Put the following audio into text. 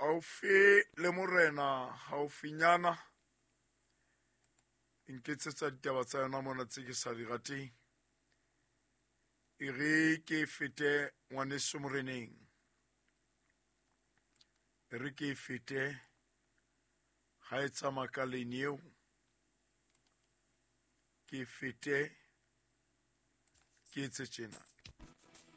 Haufi le morena haufinyana nketsetsa ditaba tsa yona mona tse ke sa di rateng e re ke fete ngwaneso moreneng e re ke fete ha e tsamaya ka lane eo ke fete ke etse tjena